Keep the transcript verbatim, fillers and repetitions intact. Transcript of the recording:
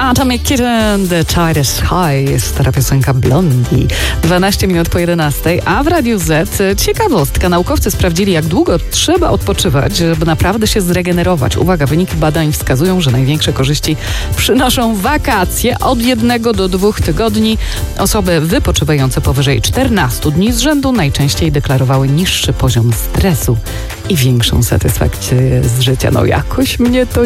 Atomic Kitten, The Tide is High, stara piosenka Blondie. dwanaście minut po jedenastej, a w Radiu Z ciekawostka. Naukowcy sprawdzili, jak długo trzeba odpoczywać, żeby naprawdę się zregenerować. Uwaga, wyniki badań wskazują, że największe korzyści przynoszą wakacje od jednego do dwóch tygodni. Osoby wypoczywające powyżej czternastu dni z rzędu najczęściej deklarowały niższy poziom stresu i większą satysfakcję z życia. No jakoś mnie to